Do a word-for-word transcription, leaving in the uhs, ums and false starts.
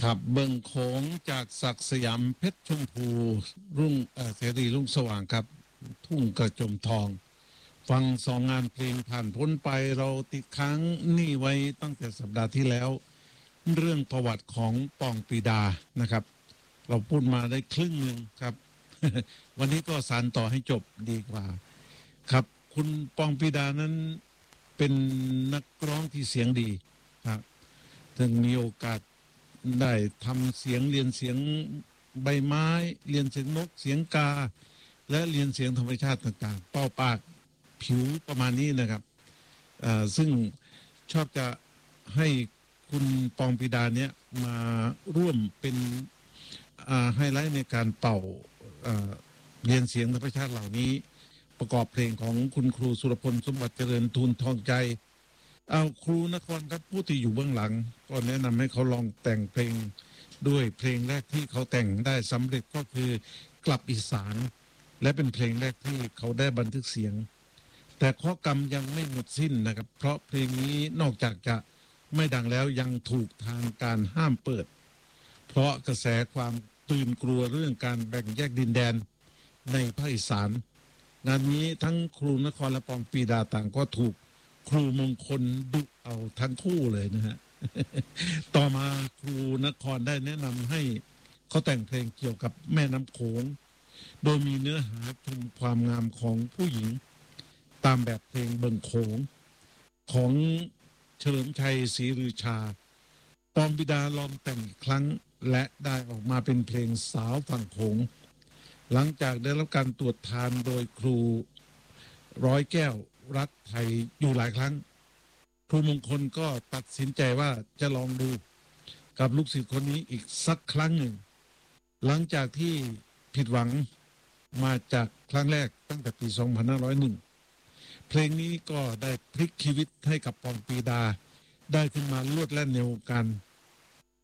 ขับเบิงโขงจากศักดิ์สยามเพชรชมพูรุ่งเอ่อเสรีรุ่งสว่างครับทุ่งกระจมทอง ฟังสองงานเพลงผ่านพ้นไปเราติดค้างนี่ไว้ตั้งแต่สัปดาห์ที่แล้ว เรื่องประวัติของปองปรีดานะครับ เราพูดมาได้ครึ่งหนึ่งครับ วันนี้ก็สานต่อให้จบดีกว่า ครับคุณปองปรีดานั้นเป็นนักร้องที่เสียงดีครับถึงมีโอกาสได้ทำเสียงเรียนเสียงใบไม้เรียนเสียงนกเสียงกา และเรียนเสียงธรรมชาติต่างๆเป่าปากผิวประมาณนี้นะครับซึ่งชอบจะให้คุณปองปรีดาเนี้ยมาร่วมเป็นไฮไลท์ในการเป่าเรียนเสียงธรรมชาติเหล่านี้ประกอบเพลงของคุณครูสุรพลสมบัติเจริญทูลทองใจเอาครูนครครับผู้ที่อยู่เบื้องหลังก็แนะนำให้เขาลองแต่งเพลงด้วยเพลงแรกที่เขาแต่งได้สำเร็จก็คือกลับอีสานและเป็นเพลงแรกที่เขาได้บันทึกเสียงแต่ข้อกรรมยังไม่หมดสิ้นนะครับเพราะเพลงนี้นอกจากจะไม่ดังแล้วยังถูกทางการห้ามเปิดเพราะกระแสความตื่นกลัวเรื่องการแบ่งแยกดินแดนในภาคอีสานงานนี้ทั้งครูนครและปองปรีดาต่างก็ถูกครูมงคลดุเอาทั้งคู่เลยนะฮะ ต่อมาครูนครได้แนะนำให้เขาแต่งเพลงเกี่ยวกับแม่น้ำโขงโดยมีเนื้อหาชมความงามของผู้หญิงตามแบบเพลงเบิ่งโขงของเฉลิมชัยศรีลือชาปองปรีดาลองแต่งอีกครั้งและได้ออกมาเป็นเพลงสาวฝั่งโขงหลังจากได้รับการตรวจทานโดยครูร้อยแก้วรัฐไทยอยู่หลายครั้งครูมงคลก็ตัดสินใจว่าจะลองดูกับลูกศิษย์คนนี้อีกสักครั้งหนึ่งหลังจากที่ผิดหวังมาจากครั้งแรกตั้งแต่ปี สองพันห้าร้อยเอ็ด เพลงนี้ก็ได้พลิกชีวิตให้กับปองปรีดาได้ขึ้นมาลวดแล่นในวงการ